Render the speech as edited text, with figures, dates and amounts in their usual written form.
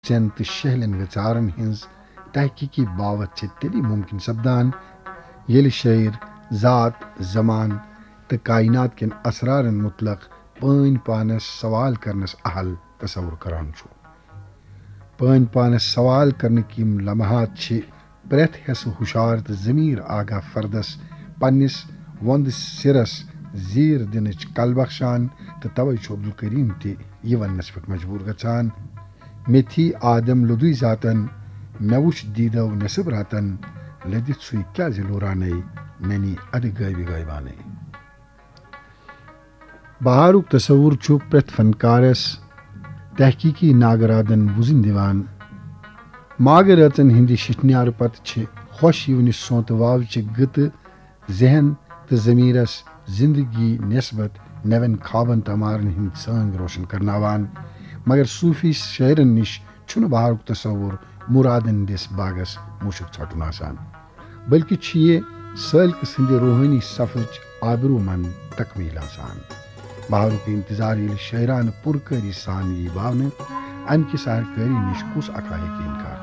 چین تو شہلن وچارن ہنز تحقیقی باوت چھ تیلی ممکن سپدان یل شاعر ذات زمان تو کائنات کن اسرارن متعلق پان پانس سوال کرنس اہل تصور کران چھو۔ پان پانس سوال کرنک یم لمحات چھ پریت حصہ ہوشار تو ضمیر آگاہ فردس پنس وند سرس زیر دنچ کل بخشان تو توے چھ عبدالکریم تہ یہ ونس پہ مجبور گژھان مے تھی آدم لدوی ذاتن مے وچھ دیدو نصب راتن لدت سوی کیا لورانے منی اد غیبی غیبانے۔ بہارک تصور چھ پریت فنکارس تحقیقی ناگرادن وزن دیوان۔ ماگہ رژن ہندی ششنیار پتہ چھ خوش یونہ سونت واوچہ گتہ ذہن تو ضمیرس زندگی نسبت نوین خوابن تمارن ہند سنگ روشن کرناوان، مگر صوفی شاعرن نش چھن بہارک تصور مرادن دس باغس مشک ژھٹن آسان، بلکہ چھ یہ سالک سند روحانی سفرچ آبرو مند تکمیل آسان۔ بہارک انتظار یل شاعران پرکری سان یہ باونہ امہ کس ہر کاری نش کس اکا انکار۔